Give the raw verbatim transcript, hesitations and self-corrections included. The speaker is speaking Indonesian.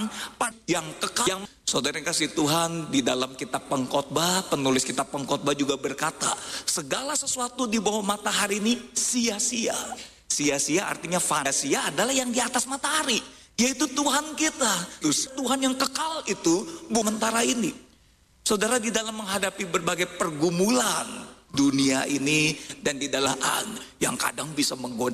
yang kekal. Yang saudara yang kasih Tuhan, di dalam kitab Pengkhotbah, penulis kitab Pengkhotbah juga berkata, segala sesuatu di bawah matahari ini sia-sia. Sia-sia artinya fana. Adalah yang di atas matahari, yaitu Tuhan kita. Terus Tuhan yang kekal itu sementara ini. Saudara, di dalam menghadapi berbagai pergumulan dunia ini dan di dalam yang kadang bisa menggoda